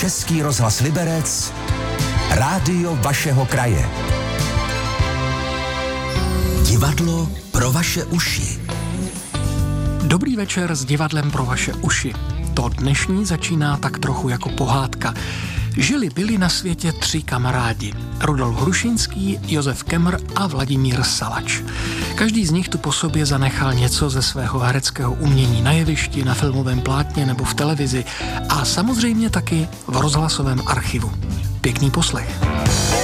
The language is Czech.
Český rozhlas Liberec, rádio vašeho kraje. Divadlo pro vaše uši. Dobrý večer s divadlem pro vaše uši. To dnešní začíná tak trochu jako pohádka. Byli na světě 3 kamarádi. Rudolf Hrušínský, Josef Kemr a Vladimír Salač. Každý z nich tu po sobě zanechal něco ze svého hereckého umění na jevišti, na filmovém plátně nebo v televizi a samozřejmě taky v rozhlasovém archivu. Pěkný poslech.